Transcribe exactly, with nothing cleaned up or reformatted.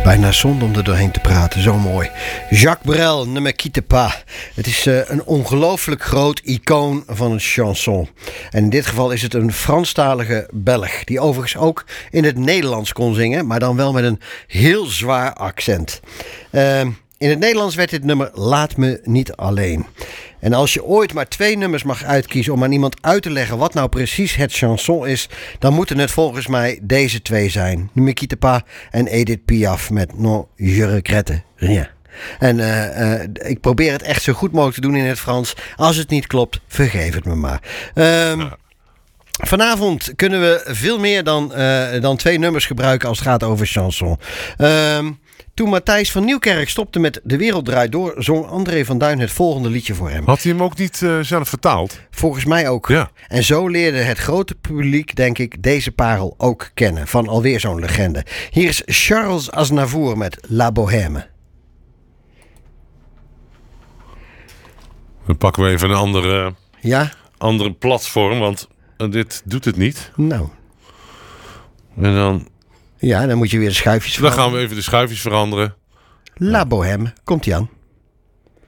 Bijna zonde om er doorheen te praten, zo mooi. Jacques Brel, Ne me quitte pas. Het is uh, een ongelooflijk groot icoon van een chanson. En in dit geval is het een Franstalige Belg, die overigens ook in het Nederlands kon zingen, maar dan wel met een heel zwaar accent. Uh, in het Nederlands werd dit nummer Laat me niet alleen. En als je ooit maar twee nummers mag uitkiezen om aan iemand uit te leggen wat nou precies het chanson is, dan moeten het volgens mij deze twee zijn. Ne me quitte pas en Edith Piaf met Non, je regrette rien. En uh, uh, ik probeer het echt zo goed mogelijk te doen in het Frans. Als het niet klopt, vergeef het me maar. Um, Vanavond kunnen we veel meer dan, uh, dan twee nummers gebruiken als het gaat over chanson. Um, Toen Matthijs van Nieuwkerk stopte met De Wereld Draait Door, zong André van Duin het volgende liedje voor hem. Had hij hem ook niet uh, zelf vertaald? Volgens mij ook. Ja. En zo leerde het grote publiek, denk ik, deze parel ook kennen. Van alweer zo'n legende. Hier is Charles Aznavour met La Bohème. Dan pakken we even een andere, Ja? andere platform, want dit doet het niet. Nou. En dan... Ja, dan moet je weer de schuifjes Dan veranderen. gaan we even de schuifjes veranderen. La Bohème, komt-ie aan.